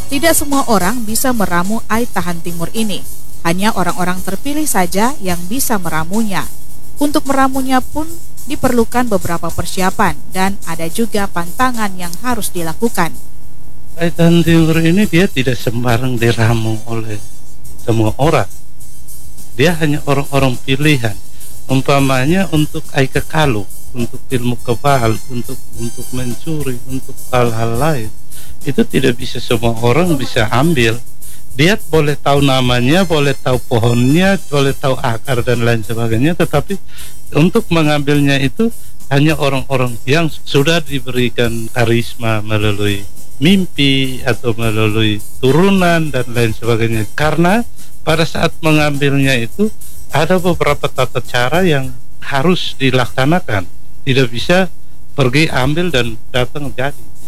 Tidak semua orang bisa meramu air tahan timur ini. Hanya orang-orang terpilih saja yang bisa meramunya. Untuk meramunya pun diperlukan beberapa persiapan dan ada juga pantangan yang harus dilakukan. Air tahan timur ini dia tidak sembarang diramu oleh semua orang. Dia hanya orang-orang pilihan. Umpamanya untuk air kekalu, untuk ilmu kebal, untuk mencuri, untuk hal-hal lain. Itu tidak bisa semua orang bisa ambil. Dia boleh tahu namanya, boleh tahu pohonnya, boleh tahu akar dan lain sebagainya, tetapi untuk mengambilnya itu hanya orang-orang yang sudah diberikan karisma melalui mimpi atau melalui turunan dan lain sebagainya. Karena pada saat mengambilnya itu ada beberapa tata cara yang harus dilaksanakan. Tidak bisa pergi ambil dan datang jadi.